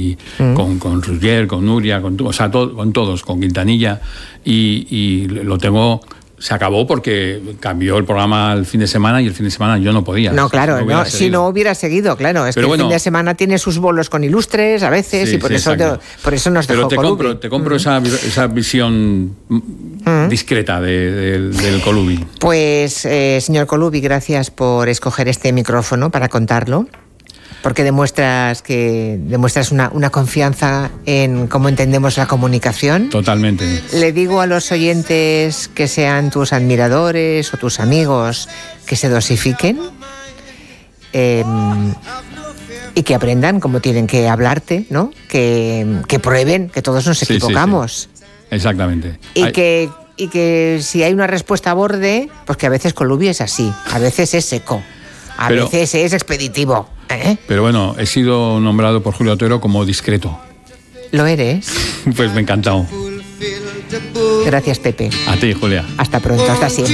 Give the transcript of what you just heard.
y con Ruggier, con Nuria, con todos, con Quintanilla, y lo tengo. Se acabó porque cambió el programa el fin de semana y el fin de semana yo no podía. No, claro, si no hubiera seguido, claro. Es que el fin de semana tiene sus bolos con ilustres a veces, y por eso nos dejó Colubi. Te compro esa visión discreta del Colubi. Pues, señor Colubi, gracias por escoger este micrófono para contarlo. Porque demuestras una confianza en cómo entendemos la comunicación. Totalmente. Le digo a los oyentes que sean tus admiradores o tus amigos que se dosifiquen y que aprendan cómo tienen que hablarte, ¿no? Que prueben, que todos nos equivocamos. Sí. Exactamente. Y que si hay una respuesta a borde, pues que a veces Colubi es así, a veces es seco, a veces es expeditivo. Pero bueno, he sido nombrado por Julio Otero como discreto. ¿Lo eres? Pues me ha encantado. Gracias, Pepe. A ti, Julia. Hasta pronto, hasta siempre.